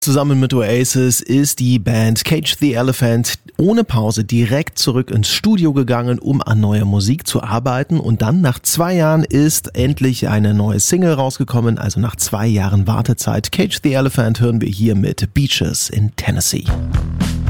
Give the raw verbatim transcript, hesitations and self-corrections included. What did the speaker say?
Zusammen mit Oasis ist die Band Cage the Elephant ohne Pause direkt zurück ins Studio gegangen, um an neuer Musik zu arbeiten. Und dann nach zwei Jahren ist endlich eine neue Single rausgekommen, also nach zwei Jahren Wartezeit. Cage the Elephant hören wir hier mit Beaches in Tennessee.